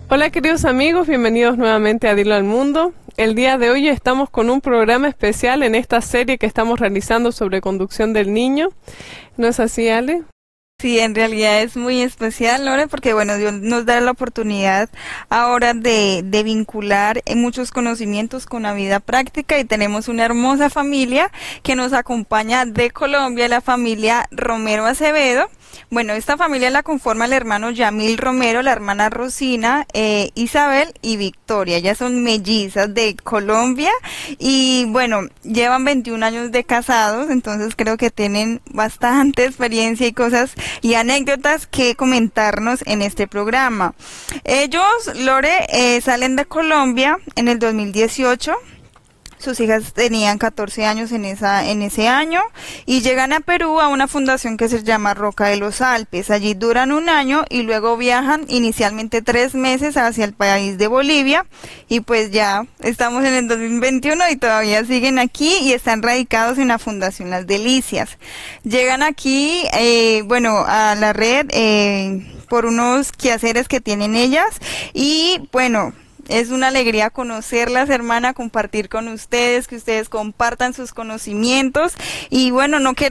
Hola queridos amigos, bienvenidos nuevamente a Dilo al Mundo. El día de hoy estamos con un programa especial en esta serie que estamos realizando sobre conducción del niño. ¿No es así, Ale? Sí, en realidad es muy especial, Lore, porque bueno, Dios nos da la oportunidad ahora de vincular muchos conocimientos con la vida práctica y tenemos una hermosa familia que nos acompaña de Colombia, la familia Romero Acevedo. Bueno, esta familia la conforma el hermano Yamil Romero, la hermana Rosina, Isabel y Victoria. Ellas son mellizas de Colombia y bueno, llevan 21 años de casados, entonces creo que tienen bastante experiencia y cosas y anécdotas que comentarnos en este programa. Ellos, Lore, salen de Colombia en el 2018. Sus hijas tenían 14 años en ese año y llegan a Perú a una fundación que se llama Roca de los Alpes. Allí duran un año y luego viajan inicialmente 3 meses hacia el país de Bolivia y pues ya estamos en el 2021 y todavía siguen aquí y están radicados en la Fundación Las Delicias. Llegan aquí, bueno, a la red por unos quehaceres que tienen ellas y bueno, es una alegría conocerlas, hermana, compartir con ustedes, que ustedes compartan sus conocimientos y bueno, no queremos